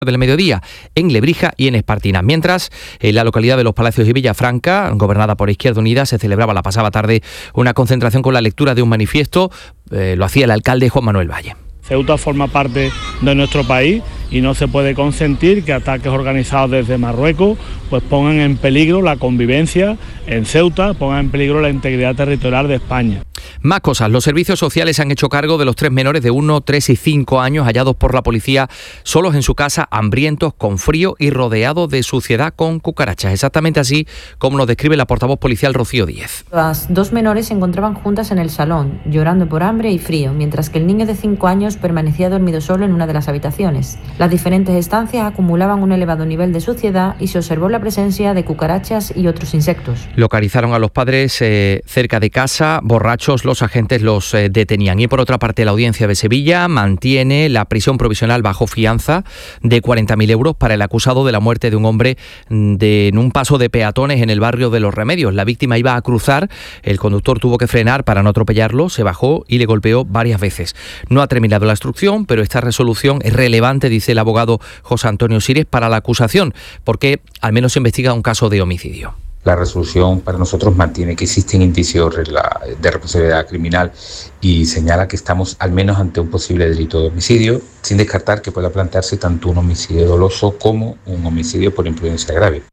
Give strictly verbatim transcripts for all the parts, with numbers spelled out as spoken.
del mediodía en Lebrija y en Espartinas. Mientras, en la localidad de Los Palacios y Villafranca, gobernada por Izquierda Unida, se celebraba la pasada tarde una concentración con la lectura de un manifiesto. Eh, lo hacía el alcalde Juan Manuel Valle. Ceuta forma parte de nuestro país y no se puede consentir que ataques organizados desde Marruecos pues pongan en peligro la convivencia en Ceuta, pongan en peligro la integridad territorial de España. Más cosas. Los servicios sociales se han hecho cargo de los tres menores de uno, tres y cinco años hallados por la policía solos en su casa, hambrientos, con frío y rodeados de suciedad con cucarachas. Exactamente así como nos describe la portavoz policial Rocío Díez. Las dos menores se encontraban juntas en el salón, llorando por hambre y frío, mientras que el niño de cinco años permanecía dormido solo en una de las habitaciones. Las diferentes estancias acumulaban un elevado nivel de suciedad y se observó la presencia de cucarachas y otros insectos. Localizaron a los padres eh, cerca de casa, borrachos. Los agentes los eh, detenían. Y por otra parte, la Audiencia de Sevilla mantiene la prisión provisional bajo fianza de cuarenta mil euros para el acusado de la muerte de un hombre de, en un paso de peatones en el barrio de Los Remedios. La víctima iba a cruzar, el conductor tuvo que frenar para no atropellarlo, se bajó y le golpeó varias veces. No ha terminado la instrucción, pero esta resolución es relevante, dice el abogado José Antonio Sires, para la acusación, porque al menos se investiga un caso de homicidio. La resolución para nosotros mantiene que existen indicios de responsabilidad criminal y señala que estamos al menos ante un posible delito de homicidio, sin descartar que pueda plantearse tanto un homicidio doloso como un homicidio por imprudencia grave.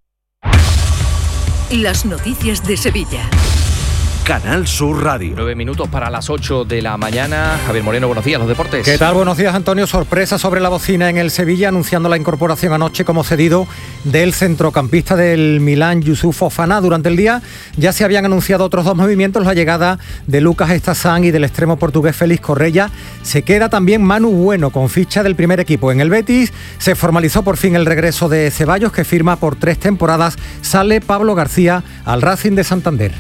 Las noticias de Sevilla. Canal Sur Radio. Nueve minutos para las ocho de la mañana. Javier Moreno, buenos días, los deportes. ¿Qué tal? Buenos días, Antonio. Sorpresa sobre la bocina en el Sevilla, anunciando la incorporación anoche como cedido del centrocampista del Milán, Youssouf Fofana. Durante el día ya se habían anunciado otros dos movimientos, la llegada de Lucas Estazán y del extremo portugués Félix Correia. Se queda también Manu Bueno, con ficha del primer equipo en el Betis. Se formalizó por fin el regreso de Ceballos, que firma por tres temporadas. Sale Pablo García al Racing de Santander.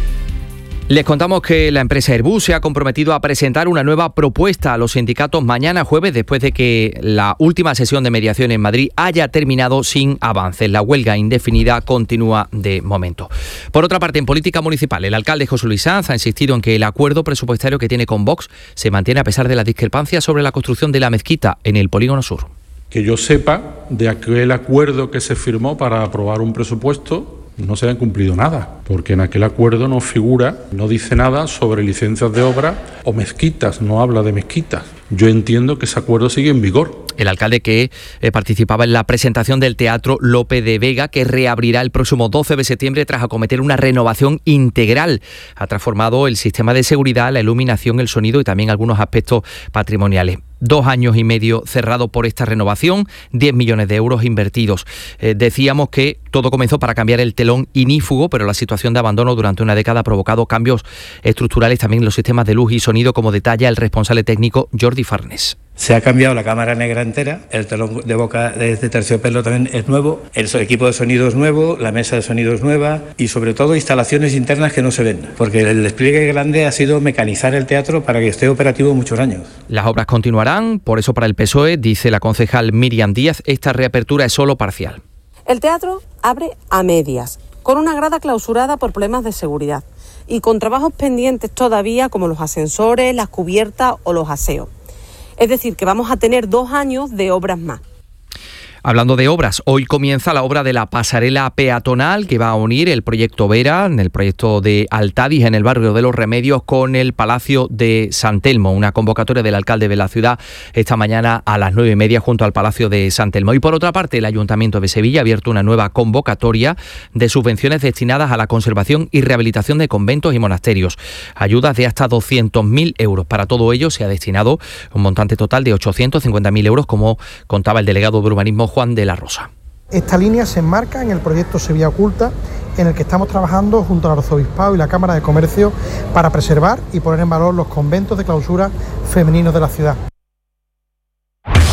Les contamos que la empresa Airbus se ha comprometido a presentar una nueva propuesta a los sindicatos mañana jueves, después de que la última sesión de mediación en Madrid haya terminado sin avances. La huelga indefinida continúa de momento. Por otra parte, en política municipal, el alcalde José Luis Sanz ha insistido en que el acuerdo presupuestario que tiene con Vox se mantiene a pesar de las discrepancias sobre la construcción de la mezquita en el Polígono Sur. Que yo sepa, de aquel acuerdo que se firmó para aprobar un presupuesto, no se ha cumplido nada, porque en aquel acuerdo no figura, no dice nada sobre licencias de obra o mezquitas, no habla de mezquitas. Yo entiendo que ese acuerdo sigue en vigor. El alcalde que eh, participaba en la presentación del Teatro Lope de Vega, que reabrirá el próximo doce de septiembre tras acometer una renovación integral. Ha transformado el sistema de seguridad, la iluminación, el sonido y también algunos aspectos patrimoniales. Dos años y medio cerrado por esta renovación, diez millones de euros invertidos. Eh, decíamos que todo comenzó para cambiar el telón inífugo, pero la situación de abandono durante una década ha provocado cambios estructurales también en los sistemas de luz y sonido, como detalla el responsable técnico Jordi Farnes. Se ha cambiado la cámara negra entera, el telón de boca de terciopelo también es nuevo, el equipo de sonido es nuevo, la mesa de sonido es nueva y sobre todo instalaciones internas que no se ven, porque el despliegue grande ha sido mecanizar el teatro para que esté operativo muchos años. Las obras continuarán, por eso para el P S O E, dice la concejal Miriam Díaz, esta reapertura es solo parcial. El teatro abre a medias, con una grada clausurada por problemas de seguridad y con trabajos pendientes todavía como los ascensores, las cubiertas o los aseos. Es decir, que vamos a tener dos años de obras más. Hablando de obras, hoy comienza la obra de la pasarela peatonal que va a unir el proyecto Vera, el proyecto de Altadis en el barrio de Los Remedios, con el Palacio de San Telmo. Una convocatoria del alcalde de la ciudad esta mañana a las nueve y media junto al Palacio de San Telmo. Y por otra parte, el Ayuntamiento de Sevilla ha abierto una nueva convocatoria de subvenciones destinadas a la conservación y rehabilitación de conventos y monasterios. Ayudas de hasta doscientos mil euros. Para todo ello se ha destinado un montante total de ochocientos cincuenta mil euros, como contaba el delegado de urbanismo Juan de la Rosa. Esta línea se enmarca en el proyecto Sevilla Oculta, en el que estamos trabajando junto al Arzobispado y la Cámara de Comercio para preservar y poner en valor los conventos de clausura femeninos de la ciudad.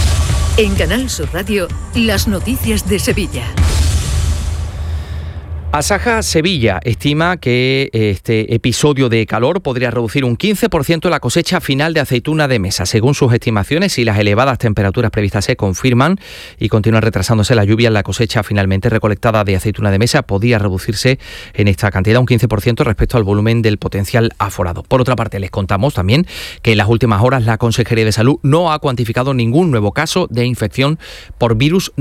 En Canal Sur Radio, las noticias de Sevilla. Asaja Sevilla estima que este episodio de calor podría reducir un quince por ciento la cosecha final de aceituna de mesa. Según sus estimaciones, si las elevadas temperaturas previstas se confirman y continúan retrasándose la lluvia, la cosecha finalmente recolectada de aceituna de mesa podría reducirse en esta cantidad un quince por ciento respecto al volumen del potencial aforado. Por otra parte, les contamos también que en las últimas horas la Consejería de Salud no ha cuantificado ningún nuevo caso de infección por virus